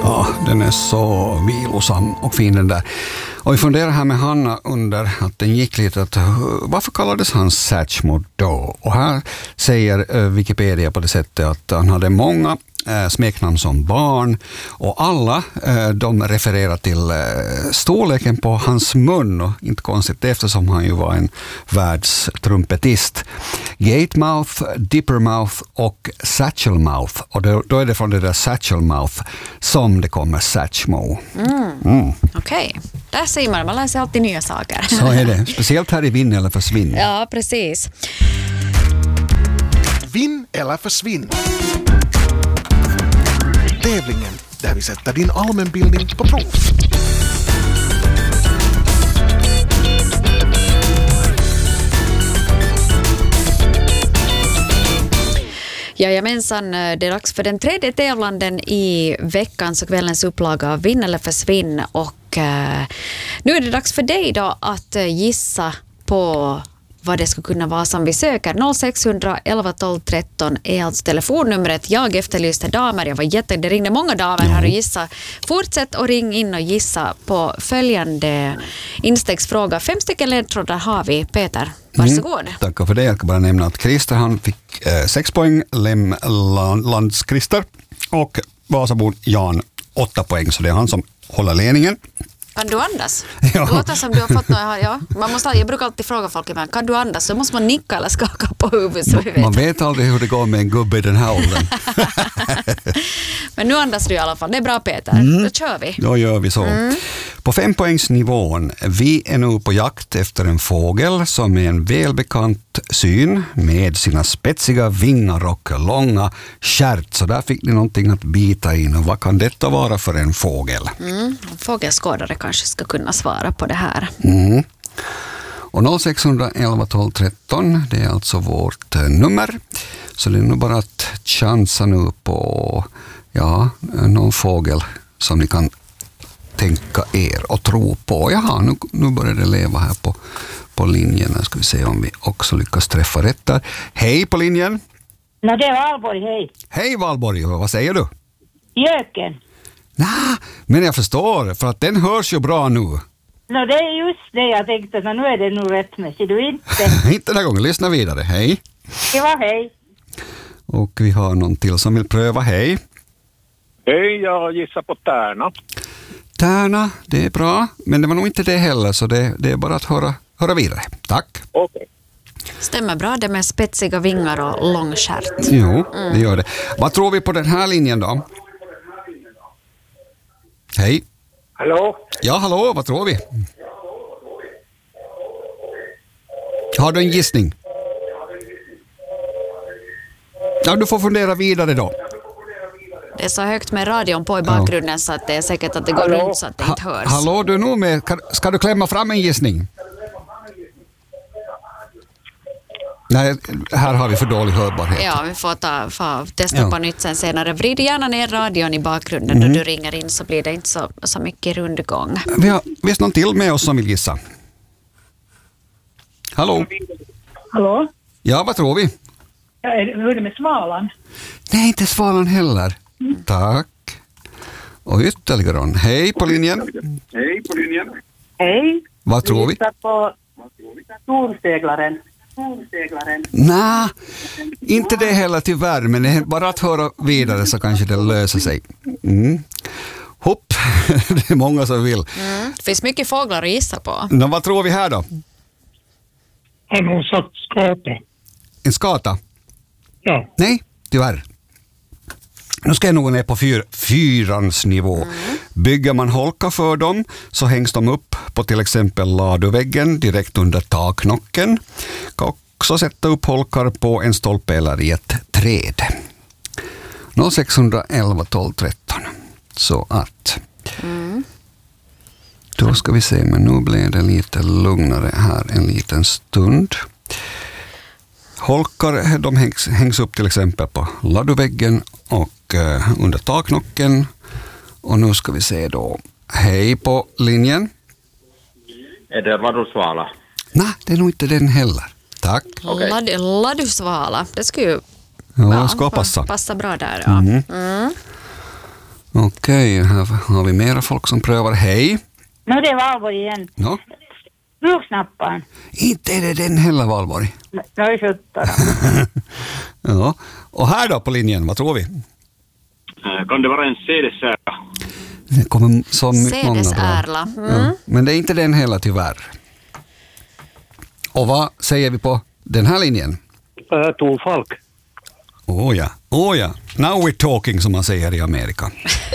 Ja, den är så vilosam och fin den där. Och vi funderar här med Hanna under att den gick lite att varför kallades han Satchmo då? Och här säger Wikipedia på det sättet att han hade många smeknamn som barn och alla de refererar till storleken på hans mun och inte konstigt eftersom han ju var en världstrumpetist. Gatemouth, Dippermouth och Satchelmouth och då är det från det där Satchelmouth som det kommer Satchmo. Okej. Där ser man lär sig alltid nya saker. Så är det, speciellt här i Vinn eller försvinn. Ja, precis. Vinn eller försvinn. Tävlingen där vi sätter din allmänbildning på prov. Jajamensan, det är dags för den tredje tävlanden i veckans och kvällens upplaga av Vinn eller försvinn. Och nu är det dags för dig då att gissa på vad det skulle kunna vara som vi söker. 0600 11 12 13 är alltså telefonnumret. Jag efterlyste damer. Jag var det ringde många damer här och gissa. Fortsätt och ring in och gissa på följande instegsfråga. 5 stycken ledtrådar har vi. Peter, varsågod. Tack för det. Jag kan bara nämna att Christer han fick 6 poäng. Lemlands-Christer och Vasabon Jan 8 poäng. Så det är han som håller ledningen. Kan du andas? Ja. Det låter som du har fått något. Ja. Jag brukar alltid fråga folk ibland, kan du andas? Så måste man nicka eller skaka på huvudet. Så vi vet. Man vet aldrig hur det går med en gubbe i den här åldern. Men nu andas du i alla fall. Det är bra, Peter. Då kör vi. Då gör vi så. På 5-poängsnivån. Vi är nu på jakt efter en fågel som är en välbekant syn med sina spetsiga vingar och långa stjärt. Så där fick ni någonting att bita in. Och vad kan detta vara för en fågel? Fågelskådare kanske ska kunna svara på det här. Och 0611 12 13, det är alltså vårt nummer. Så det är nog bara att chansa nu på någon fågel som ni kan tänka er och tro på. Jaha, nu börjar det leva här på linjen. Här ska vi se om vi också lyckas träffa rätt där. Hej på linjen. Det är Valborg, hej. Hej Valborg, vad säger du? Jöken. Men jag förstår, för att den hörs ju bra nu. Det är just det jag tänkte, nu är det nog rätt med. Ser du inte? Inte den här gången, lyssna vidare. Hej. Det var hej. Och vi har någon till som vill pröva. Hej. Hej, jag gissar på tärna. Tärna, det är bra. Men det var nog inte det heller, så det är bara att höra vidare. Tack. Okej. Stämmer bra det med spetsiga vingar och lång stjärt. Jo, det gör det. Vad tror vi på den här linjen då? Hej. Hallå? Ja, hallå, vad tror vi? Har du en gissning? Ja, du får fundera vidare då. Det är så högt med radion på i bakgrunden så att det är säkert att det går runt så att det inte hörs. Hallå, du är nog med. Ska du klämma fram en gissning? Nej, här har vi för dålig hörbarhet. Ja, vi får testa på nytt sen senare. Vrid gärna ner radion i bakgrunden då du ringer in så blir det inte så mycket rundgång. Vi har visst någon till med oss som vill gissa. Hallå? Hallå? Ja, vad tror vi? Hur är det med svalan? Nej, inte svalan heller. Tack. Och ytterligare en. Hej på linjen. Hej på linjen. Hej. Vad tror vi? På storseglaren. Nej, inte det heller tyvärr, men det är bara att höra vidare så kanske det löser sig. Hopp, det är många som vill. Det finns mycket fåglar att gissa på. Vad tror vi här då? Har någon sagt skata? En skata? Ja. Nej, tyvärr. Nu ska jag nog ner på fyrans nivå. Bygger man holkar för dem så hängs de upp på till exempel laduväggen direkt under taknocken. Kan också sätta upp holkar på en stolpe eller i ett träd. 0611 12 13. Så att då ska vi se, men nu blir det lite lugnare här en liten stund. Holkar, de hängs upp till exempel på laduväggen och under taknocken. Och nu ska vi se då. Hej på linjen. Är det ladusvala? Nej, det är nog inte den heller. Tack. Okay. Ladusvala, det skulle ju ska passa. Passa bra där, ja. Okej, här har vi mera folk som prövar. Hej. No det är Valborg igen. No. Bruksnapparen. Inte är det den heller, Valborg. No är 17. Ja. Och här då på linjen, vad tror vi? Kan det vara en CD-särla? Det kommer så många bra. Sädesärla. Ja. Men det är inte den heller tyvärr. Och vad säger vi på den här linjen? Tonfalk. Åh ja. Now we're talking, som man säger i Amerika.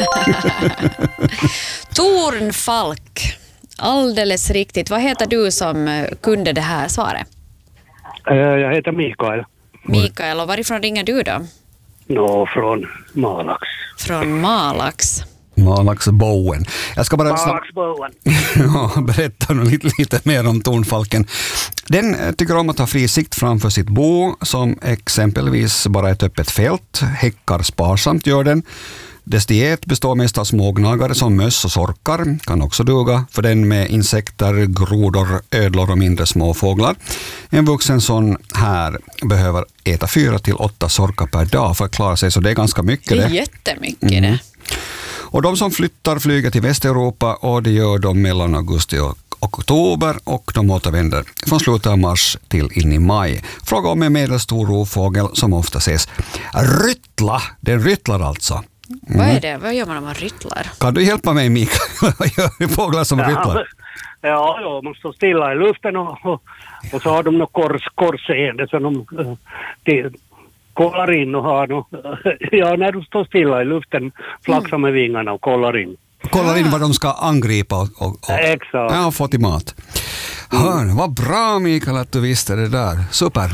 Tornfalk. Alldeles riktigt. Vad heter du som kunde det här svaret? Jag heter Mikael. Mikael, och varifrån ringer du då? Från Malax. Från Malax. Malaxboen. Jag ska bara Malaxboen. berätta lite mer om tornfalken. Den tycker om att ha fri sikt framför sitt bo, som exempelvis bara ett öppet fält. Häckar sparsamt gör den. Dess diet består mest av smågnagare som möss och sorkar. Kan också duga för den med insekter, grodor, ödlor och mindre småfåglar. En vuxen sån här behöver äta 4 till 8 sorkar per dag för att klara sig, så det är ganska mycket. Det är jättemycket det. Och de som flyger till Västeuropa, och det gör de mellan augusti och oktober, och de återvänder från slutet av mars till in i maj. Fråga om en medelstor rovfågel som ofta ses. Ryttla, den ryttlar alltså. Vad är det? Vad gör man om man ryttlar? Kan du hjälpa mig, Mikael? Vad gör fåglar som ryttlar? Ja, man står stilla i luften och så har de något korsseende så de kollar in och har när du står stilla i luften flaxar med vingarna och kollar in. Kollar in vad de ska angripa och få till mat. Hör, vad bra, Mikael, att du visste det där. Super.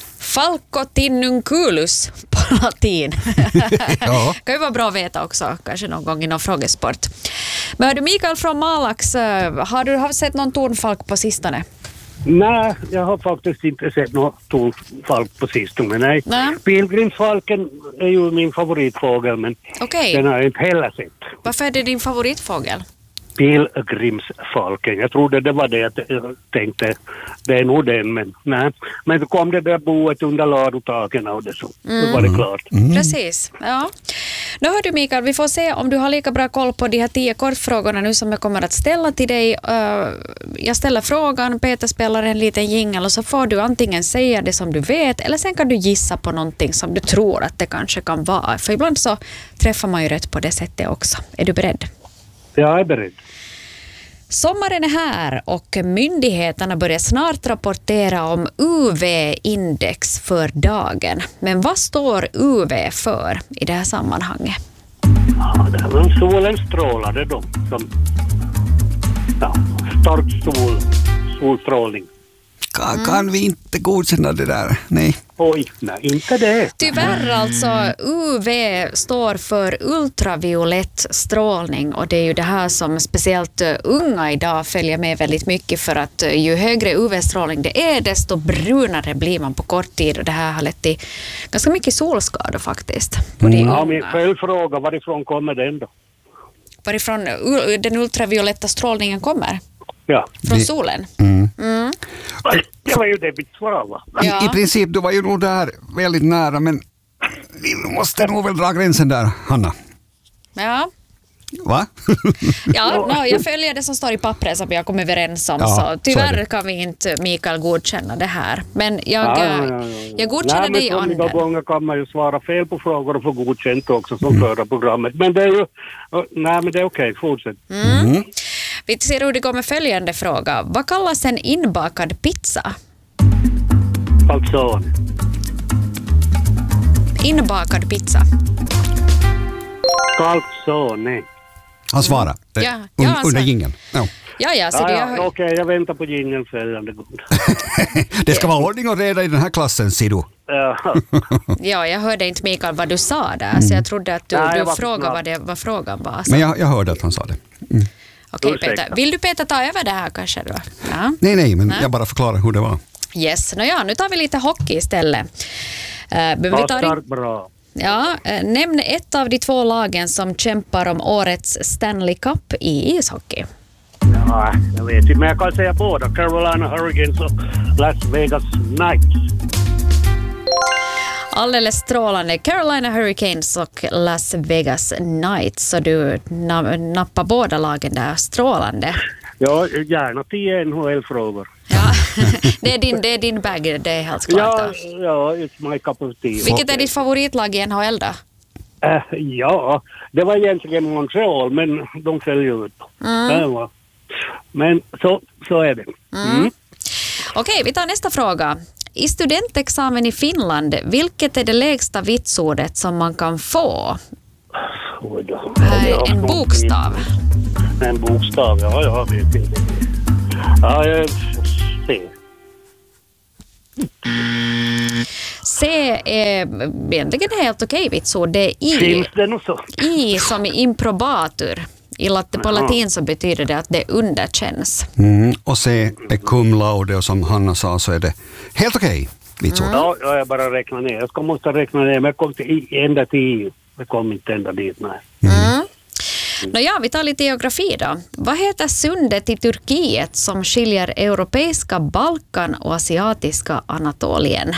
Falcotinnunculus på latin. Ja. Kan ju vara bra att veta också, kanske någon gång i någon frågesport. Men hör du, Mikael från Malax, har du sett någon tornfalk på sistone? Nej, jag har faktiskt inte sett någon tornfalk på sistone. Nej. Pilgrimsfalken är ju min favoritfågel, men den har jag inte heller sett. Varför är det din favoritfågel? Pilgrimsfalken. Jag trodde det var det jag tänkte. Det är nog den, men nej. Men så kom det där boet under ladutaken och det så. Då var det klart. Precis, ja. Nu hör du, Mikael, vi får se om du har lika bra koll på de här 10 kortfrågorna nu som jag kommer att ställa till dig. Jag ställer frågan, Peter spelar en liten jingle och så får du antingen säga det som du vet eller sen kan du gissa på någonting som du tror att det kanske kan vara. För ibland så träffar man ju rätt på det sättet också. Är du beredd? Jag är beredd. Sommaren är här och myndigheterna börjar snart rapportera om UV-index för dagen. Men vad står UV för i det här sammanhanget? Ja, det är solens strålare då. Stark solstrålning. Kan vi inte godkänna det där? Nej. Oj, nej, inte det. Tyvärr alltså, UV står för ultraviolett strålning och det är ju det här som speciellt unga idag följer med väldigt mycket, för att ju högre UV-strålning det är desto brunare blir man på kort tid, och det här har lett till ganska mycket solskador faktiskt. Ja, min följdfråga, varifrån kommer den då? Varifrån den ultravioletta strålningen kommer? Ja. Från solen? Det var ju det mitt svar, va? I princip, du var ju nog där väldigt nära, men vi måste nog väl dra gränsen där, Hanna. Ja. Va? Jag följer det som står i pappret som jag kom överens om, Ja, så tyvärr så kan vi inte, Mikael, godkänna det här. Men jag godkänner dig i anden. Några gånger kan man ju svara fel på frågor och få godkänt också som förra programmet. Men det är ju... Nej, men det är okej. Fortsätt. Vi ser hur det går med följande fråga. Vad kallas en inbakad pizza? Calzone. Inbakad pizza. Calzone. Han svarar. Under jingeln. Okej, jag väntar på jingeln följande gång. Det ska vara ordning och reda i den här klassen, ser du. Ja, jag hörde inte, Mikael, vad du sa där, så jag trodde att du frågade vad frågan var. Så. Men jag hörde att han sa det. Okej, Peter. Vill du, Peter, ta över det här kanske då? Ja. Nej, men jag bara förklarar hur det var. Yes, nu tar vi lite hockey istället. Bra. Ja, nämn ett av de 2 lagen som kämpar om årets Stanley Cup i ishockey. Ja, jag vet inte, men jag kan säga båda. Carolina Hurricanes och Las Vegas Knights. Alldeles strålande. Carolina Hurricanes och Las Vegas Knights. Så du nappar båda lagen där. Strålande. Ja, gärna 10 NHL-frågor. Ja, det är din bag, det är helt klart. Ja, it's my cup of tea. Vilket är ditt favoritlag i NHL då? Ja, det var egentligen Montreal, men de föll ju ut. Men så är det. Okej, vi tar nästa fråga. I studentexamen i Finland, vilket är det lägsta vitsordet som man kan få? Här är en bokstav. En bokstav, ja, jag vet inte. Ja, jag ser. C är egentligen helt okej vitsord. Det är I. Finns det något så? I som i improbatur. På latin så betyder det att det underkänns. Och C är cum laude, och som Hanna sa så är det helt okej vitsord. Ja, jag bara räknar ner. Jag måste räkna ner, men jag kom ända till I. Jag kom inte ända dit, nej. Nåja, vi tar lite geografi då. Vad heter sundet i Turkiet som skiljer europeiska Balkan och asiatiska Anatolien?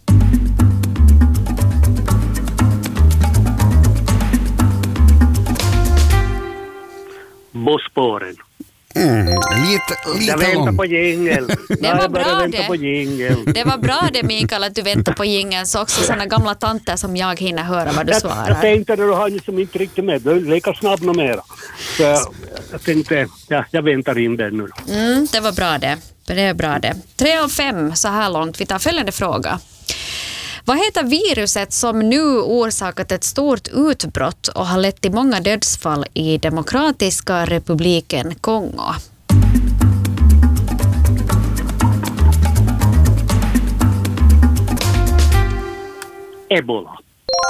Bosporen. Lite Jag väntar långt. på jingeln. Det var bra vänta på jingeln. Det var bra det, Mikael, att du väntar på jingeln, så också såna gamla tanter som jag hinner höra vad du Jag svarar. tänkte att du har ju som inte riktigt med. Du är lika snabb nog mera. Så jag tänkte, jag väntar in den nu. Det var bra det. Det är bra det. 3 av 5 så här långt. Vi tar följande fråga. Vad heter viruset som nu orsakat ett stort utbrott och har lett till många dödsfall i Demokratiska republiken Kongo? Ebola.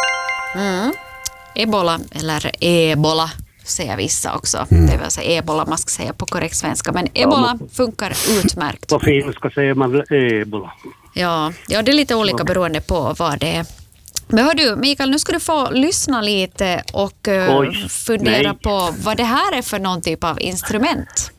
Ebola eller ebola säger vissa också. Det vill säga ebola, man ska säga på korrekt svenska. Men ebola funkar utmärkt. På finska säger man ebola. Ja, det är lite olika beroende på vad det är. Men hör du, Mikael, nu ska du få lyssna lite och fundera på vad det här är för någon typ av instrument.